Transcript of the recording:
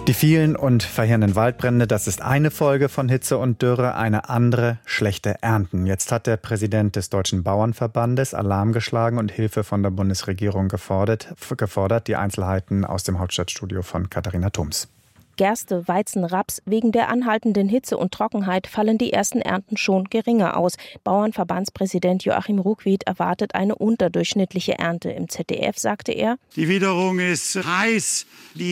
Die vielen und verheerenden Waldbrände, das ist eine Folge von Hitze und Dürre, eine andere schlechte Ernten. Jetzt hat der Präsident des Deutschen Bauernverbandes Alarm geschlagen und Hilfe von der Bundesregierung gefordert. Die Einzelheiten aus dem Hauptstadtstudio von Katharina Thums. Gerste, Weizen, Raps. Wegen der anhaltenden Hitze und Trockenheit fallen die ersten Ernten schon geringer aus. Bauernverbandspräsident Joachim Ruckwied erwartet eine unterdurchschnittliche Ernte. Im ZDF sagte er: Die Witterung ist heiß, die